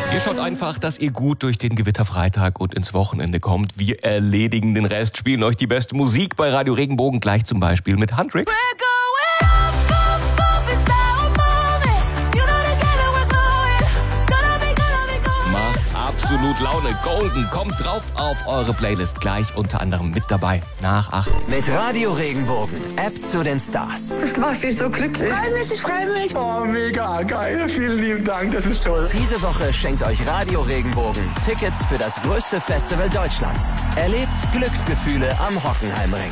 Ihr schaut einfach, dass ihr gut durch den Gewitterfreitag und ins Wochenende kommt. Wir erledigen den Rest, spielen euch die beste Musik bei Radio Regenbogen, gleich zum Beispiel mit Huntrix. Absolut Laune. Golden kommt drauf auf eure Playlist. Gleich unter anderem mit dabei. Nach 8. Mit Radio Regenbogen. App zu den Stars. Das macht mich so glücklich. Ich freue mich. Oh, mega geil. Vielen lieben Dank. Das ist toll. Diese Woche schenkt euch Radio Regenbogen Tickets für das größte Festival Deutschlands. Erlebt Glücksgefühle am Hockenheimring.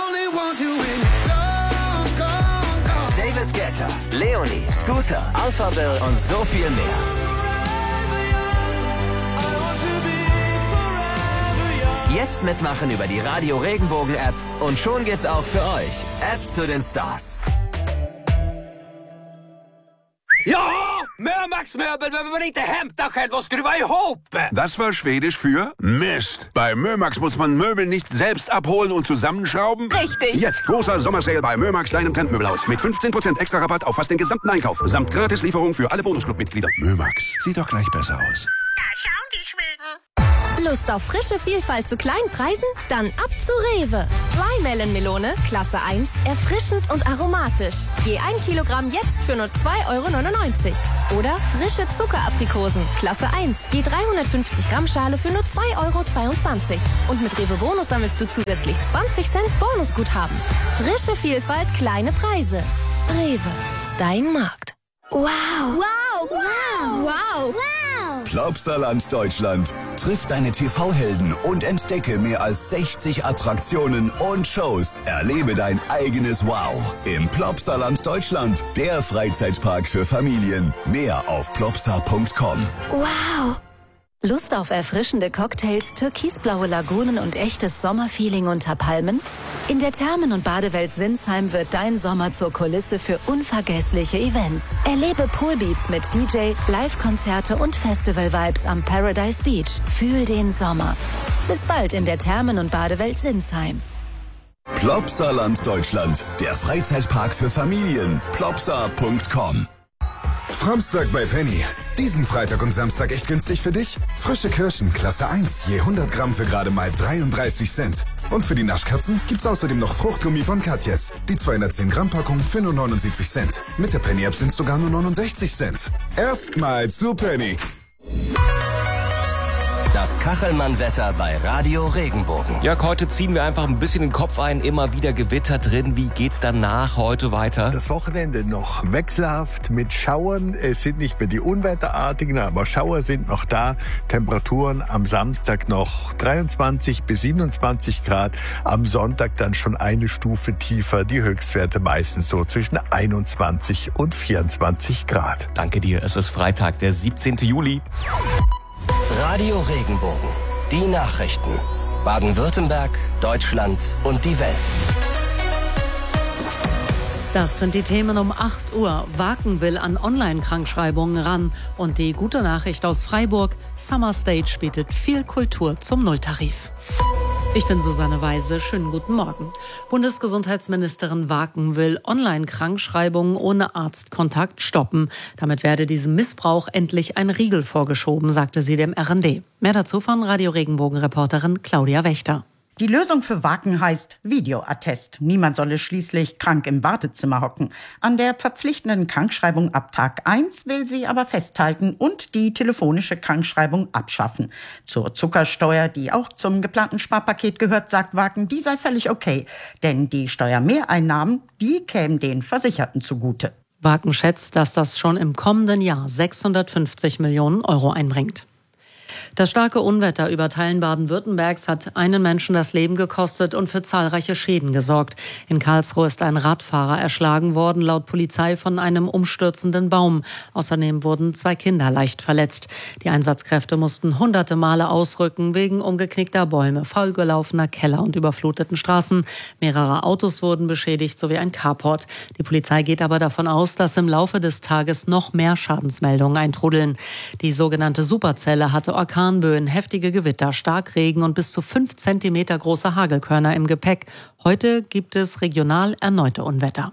David Guetta, Leonie, Scooter, Alphaville und so viel mehr. Jetzt mitmachen über die Radio Regenbogen App und schon geht's auch für euch. App zu den Stars. Ja, Mörmax Möbel behöver man inte hämta själv och skruva ihop. Das war Schwedisch für Mist. Bei Mörmax muss man Möbel nicht selbst abholen und zusammenschrauben. Richtig. Jetzt großer Sommersale bei Mörmax, deinem Trendmöbelhaus. Mit 15% extra Rabatt auf fast den gesamten Einkauf. Samt Gratislieferung für alle Bonusclub-Mitglieder. Mörmax, sieht doch gleich besser aus. Da schauen die Schweden. Lust auf frische Vielfalt zu kleinen Preisen? Dann ab zu Rewe. Flymelon-Melone, Klasse 1, erfrischend und aromatisch. Je 1 Kilogramm jetzt für nur 2,99 €. Oder frische Zuckeraprikosen, Klasse 1, je 350 Gramm Schale für nur 2,22 €. Und mit Rewe Bonus sammelst du zusätzlich 20 Cent Bonusguthaben. Frische Vielfalt, kleine Preise. Rewe, dein Markt. Wow! Wow! Wow! Wow! Plopsaland Deutschland. Triff deine TV-Helden und entdecke mehr als 60 Attraktionen und Shows. Erlebe dein eigenes Wow im Plopsaland Deutschland. Der Freizeitpark für Familien. Mehr auf plopsa.com. Wow! Lust auf erfrischende Cocktails, türkisblaue Lagunen und echtes Sommerfeeling unter Palmen? In der Thermen- und Badewelt Sinsheim wird dein Sommer zur Kulisse für unvergessliche Events. Erlebe Poolbeats mit DJ, Live-Konzerte und Festival-Vibes am Paradise Beach. Fühl den Sommer. Bis bald in der Thermen- und Badewelt Sinsheim. Plopsaland Deutschland. Der Freizeitpark für Familien. plopsa.com. Framstag bei Penny. Diesen Freitag und Samstag echt günstig für dich? Frische Kirschen, Klasse 1, je 100 Gramm für gerade mal 33 Cent. Und für die Naschkatzen gibt's außerdem noch Fruchtgummi von Katjes. Die 210 Gramm Packung für nur 79 Cent. Mit der Penny App sind's sogar nur 69 Cent. Erstmal zu Penny. Das Kachelmann-Wetter bei Radio Regenbogen. Jörg, heute ziehen wir einfach ein bisschen den Kopf ein, immer wieder Gewitter drin. Wie geht's danach heute weiter? Das Wochenende noch wechselhaft mit Schauern. Es sind nicht mehr die unwetterartigen, aber Schauer sind noch da. Temperaturen am Samstag noch 23 bis 27 Grad. Am Sonntag dann schon eine Stufe tiefer. Die Höchstwerte meistens so zwischen 21 und 24 Grad. Danke dir. Es ist Freitag, der 17. Juli. Radio Regenbogen. Die Nachrichten. Baden-Württemberg, Deutschland und die Welt. Das sind die Themen um 8 Uhr. Waken will an Online-Krankschreibungen ran. Und die gute Nachricht aus Freiburg. Summer Stage bietet viel Kultur zum Nulltarif. Ich bin Susanne Weise. Schönen guten Morgen. Bundesgesundheitsministerin Waken will Online-Krankschreibungen ohne Arztkontakt stoppen. Damit werde diesem Missbrauch endlich ein Riegel vorgeschoben, sagte sie dem RND. Mehr dazu von Radio Regenbogen-Reporterin Claudia Wächter. Die Lösung für Waken heißt Videoattest. Niemand solle schließlich krank im Wartezimmer hocken. An der verpflichtenden Krankschreibung ab Tag 1 will sie aber festhalten und die telefonische Krankschreibung abschaffen. Zur Zuckersteuer, die auch zum geplanten Sparpaket gehört, sagt Waken, die sei völlig okay. Denn die Steuermehreinnahmen, die kämen den Versicherten zugute. Waken schätzt, dass das schon im kommenden Jahr 650 Millionen € einbringt. Das starke Unwetter über Teilen Baden-Württembergs hat einen Menschen das Leben gekostet und für zahlreiche Schäden gesorgt. In Karlsruhe ist ein Radfahrer erschlagen worden, laut Polizei von einem umstürzenden Baum. Außerdem wurden 2 Kinder leicht verletzt. Die Einsatzkräfte mussten hunderte Male ausrücken wegen umgeknickter Bäume, faulgelaufener Keller und überfluteten Straßen. Mehrere Autos wurden beschädigt sowie ein Carport. Die Polizei geht aber davon aus, dass im Laufe des Tages noch mehr Schadensmeldungen eintrudeln. Die sogenannte Superzelle hatte Orkanböen, heftige Gewitter, Starkregen und bis zu 5 Zentimeter große Hagelkörner im Gepäck. Heute gibt es regional erneute Unwetter.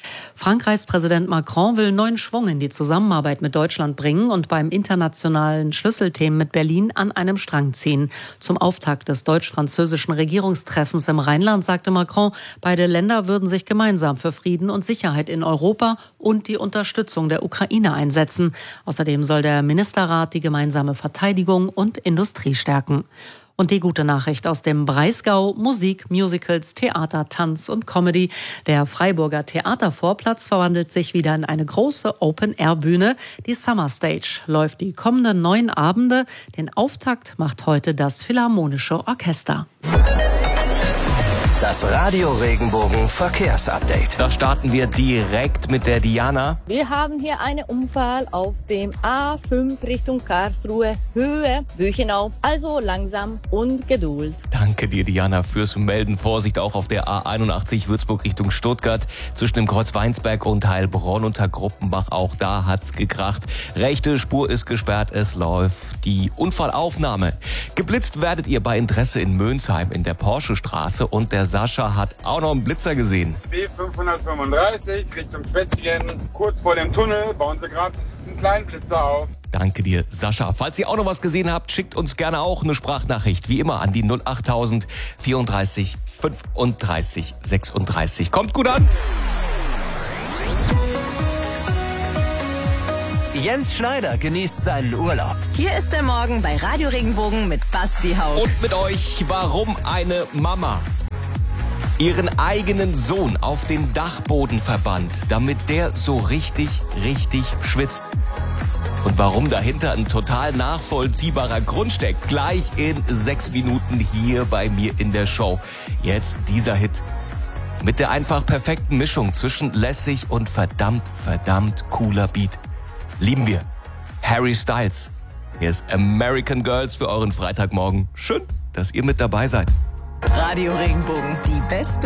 Frankreichs Präsident Macron will neuen Schwung in die Zusammenarbeit mit Deutschland bringen und beim internationalen Schlüsselthemen mit Berlin an einem Strang ziehen. Zum Auftakt des deutsch-französischen Regierungstreffens im Rheinland sagte Macron, beide Länder würden sich gemeinsam für Frieden und Sicherheit in Europa und die Unterstützung der Ukraine einsetzen. Außerdem soll der Ministerrat die gemeinsame Verteidigung und Industrie stärken. Und die gute Nachricht aus dem Breisgau: Musik, Musicals, Theater, Tanz und Comedy. Der Freiburger Theatervorplatz verwandelt sich wieder in eine große Open-Air-Bühne. Die Summer Stage läuft die kommenden 9 Abende. Den Auftakt macht heute das Philharmonische Orchester. Das Radio Regenbogen Verkehrsupdate. Da starten wir direkt mit der Diana. Wir haben hier einen Unfall auf dem A5 Richtung Karlsruhe, Höhe Büchenau. Also langsam und Geduld. Danke dir, Diana, fürs Melden. Vorsicht auch auf der A81 Würzburg Richtung Stuttgart. Zwischen dem Kreuz Weinsberg und Heilbronn unter Gruppenbach. Auch da hat's gekracht. Rechte Spur ist gesperrt. Es läuft die Unfallaufnahme. Geblitzt werdet ihr bei Interesse in Mönsheim in der Porschestraße. Und der Sascha hat auch noch einen Blitzer gesehen. B535 Richtung Schwetzingen. Kurz vor dem Tunnel bauen sie gerade einen kleinen Blitzer auf. Danke dir, Sascha. Falls ihr auch noch was gesehen habt, schickt uns gerne auch eine Sprachnachricht. Wie immer an die 08000 34 35 36. Kommt gut an! Jens Schneider genießt seinen Urlaub. Hier ist der Morgen bei Radio Regenbogen mit Basti Haug. Und mit euch, warum eine Mama ihren eigenen Sohn auf den Dachboden verbannt, damit der so richtig schwitzt. Und warum dahinter ein total nachvollziehbarer Grund steckt, gleich in 6 Minuten hier bei mir in der Show. Jetzt dieser Hit mit der einfach perfekten Mischung zwischen lässig und verdammt cooler Beat. Lieben wir. Harry Styles. Hier ist American Girls für euren Freitagmorgen. Schön, dass ihr mit dabei seid. Radio Regenbogen, die beste